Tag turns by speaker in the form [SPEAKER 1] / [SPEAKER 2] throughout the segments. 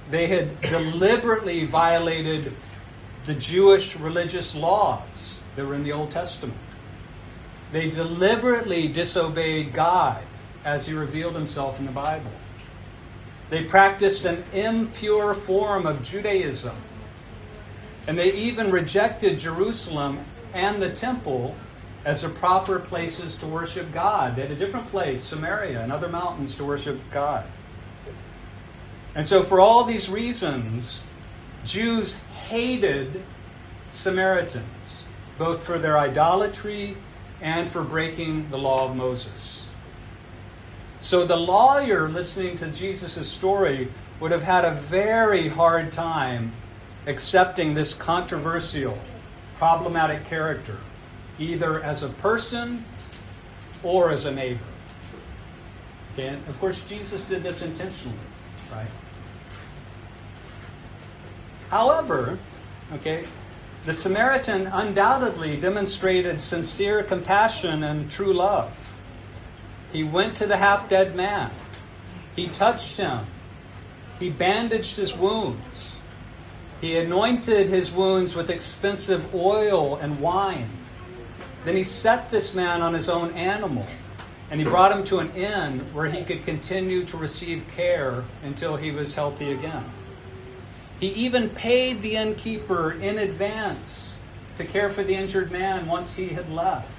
[SPEAKER 1] They had deliberately violated the Jewish religious laws that were in the Old Testament. They deliberately disobeyed God as he revealed himself in the Bible. They practiced an impure form of Judaism. And they even rejected Jerusalem and the temple as the proper places to worship God. They had a different place, Samaria and other mountains, to worship God. And so for all these reasons, Jews hated Samaritans, both for their idolatry and for breaking the law of Moses. So the lawyer listening to Jesus' story would have had a very hard time accepting this controversial, problematic character, either as a person or as a neighbor. Okay? And of course, Jesus did this intentionally, right? However, okay, the Samaritan undoubtedly demonstrated sincere compassion and true love. He went to the half-dead man. He touched him. He bandaged his wounds. He anointed his wounds with expensive oil and wine. Then he set this man on his own animal, and he brought him to an inn where he could continue to receive care until he was healthy again. He even paid the innkeeper in advance to care for the injured man once he had left.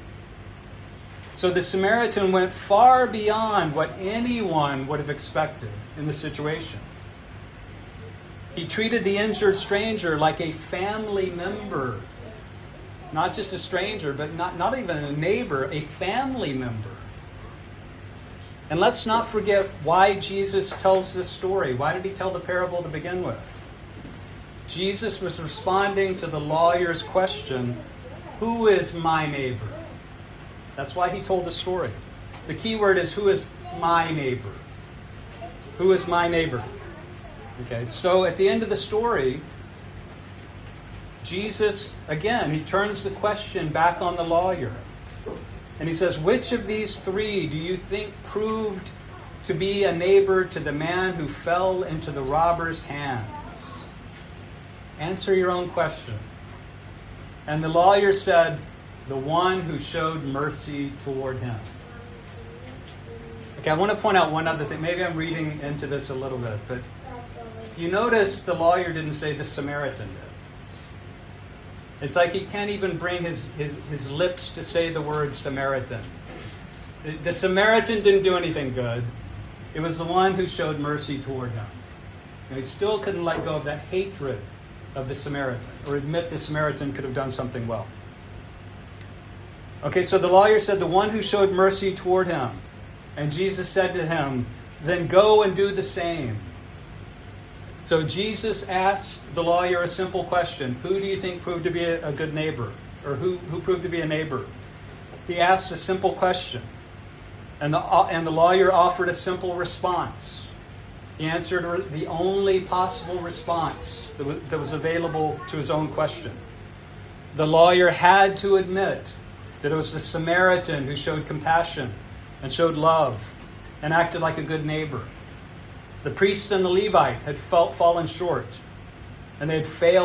[SPEAKER 1] So the Samaritan went far beyond what anyone would have expected in the situation. He treated the injured stranger like a family member. Not just a stranger, but not even a neighbor, a family member. And let's not forget why Jesus tells this story. Why did he tell the parable to begin with? Jesus was responding to the lawyer's question, who is my neighbor? That's why he told the story. The key word is, who is my neighbor? Who is my neighbor? Okay, so at the end of the story, Jesus, again, he turns the question back on the lawyer. And he says, which of these three do you think proved to be a neighbor to the man who fell into the robber's hands? Answer your own question. And the lawyer said, the one who showed mercy toward him. Okay, I want to point out one other thing. Maybe I'm reading into this a little bit, but you notice the lawyer didn't say the Samaritan did. It's like he can't even bring his lips to say the word Samaritan. The Samaritan didn't do anything good. It was the one who showed mercy toward him. And he still couldn't let go of that hatred of the Samaritan, or admit the Samaritan could have done something well. Okay, so the lawyer said, the one who showed mercy toward him. And Jesus said to him, then go and do the same. So Jesus asked the lawyer a simple question. Who do you think proved to be a good neighbor? Or who proved to be a neighbor? He asked a simple question. And the lawyer offered a simple response. He answered the only possible response that was available to his own question. The lawyer had to admit that it was the Samaritan who showed compassion and showed love and acted like a good neighbor. The priest and the Levite had fallen short, and they had failed